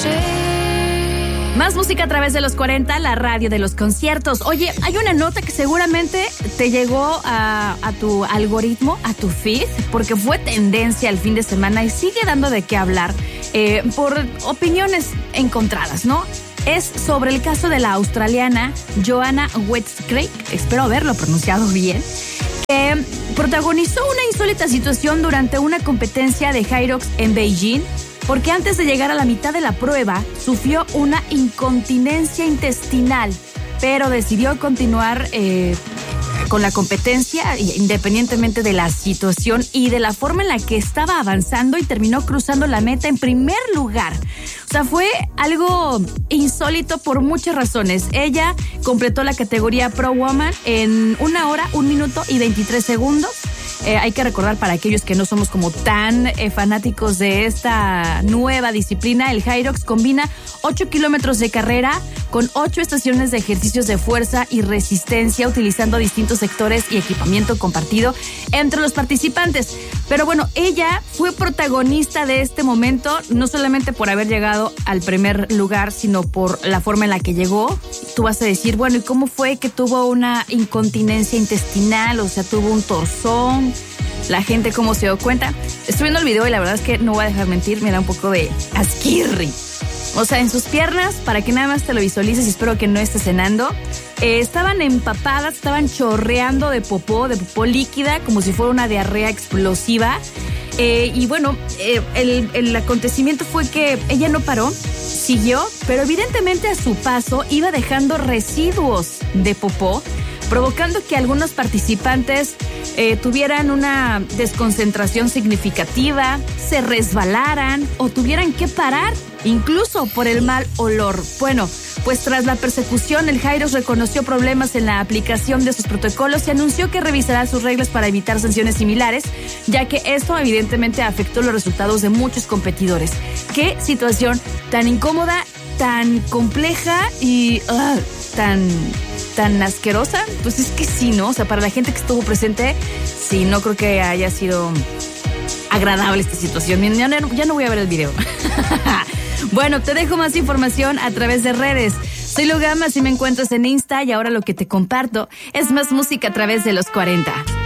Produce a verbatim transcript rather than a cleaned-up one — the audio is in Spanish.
Más música a través de los cuarenta, la radio de los conciertos. Oye, hay una nota que seguramente te llegó a, a tu algoritmo, a tu feed, porque fue tendencia el fin de semana y sigue dando de qué hablar eh, por opiniones encontradas, ¿no? Es sobre el caso de la australiana Joanna Westcraig, espero haberlo pronunciado bien, que protagonizó una insólita situación durante una competencia de Hyrox en Beijing, porque antes de llegar a la mitad de la prueba sufrió una incontinencia intestinal, pero decidió continuar eh, con la competencia independientemente de la situación y de la forma en la que estaba avanzando, y terminó cruzando la meta en primer lugar. O sea, fue algo insólito por muchas razones. Ella completó la categoría Pro Woman en una hora, un minuto y veintitrés segundos. Eh, hay que recordar, para aquellos que no somos como tan eh, fanáticos de esta nueva disciplina, el Hyrox combina ocho kilómetros de carrera con ocho estaciones de ejercicios de fuerza y resistencia, utilizando distintos sectores y equipamiento compartido entre los participantes. Pero bueno, ella fue protagonista de este momento, no solamente por haber llegado al primer lugar, sino por la forma en la que llegó. Tú vas a decir, bueno, ¿y cómo fue que tuvo una incontinencia intestinal? O sea, tuvo un torzón. La gente, ¿cómo se dio cuenta? Estoy viendo el video y la verdad es que no voy a dejar mentir, me da un poco de asquirri. O sea, en sus piernas, para que nada más te lo visualices, y espero que no estés cenando, eh, estaban empapadas, estaban chorreando de popó, de popó líquida, como si fuera una diarrea explosiva. Eh, y bueno, eh, el, el acontecimiento fue que ella no paró, siguió, pero evidentemente a su paso iba dejando residuos de popó, provocando que algunos participantes eh, tuvieran una desconcentración significativa, se resbalaran o tuvieran que parar, incluso por el mal olor. Bueno, pues tras la persecución, el Hyrox reconoció problemas en la aplicación de sus protocolos y anunció que revisará sus reglas para evitar sanciones similares, ya que esto evidentemente afectó los resultados de muchos competidores. Qué situación tan incómoda, tan compleja y uh, tan... tan asquerosa. Pues es que sí, ¿no? O sea, para la gente que estuvo presente, sí, no creo que haya sido agradable esta situación. Ya no, ya no voy a ver el video. Bueno, te dejo más información a través de redes. Soy Lugama, si me encuentras en Insta, y ahora lo que te comparto es más música a través de los cuarenta.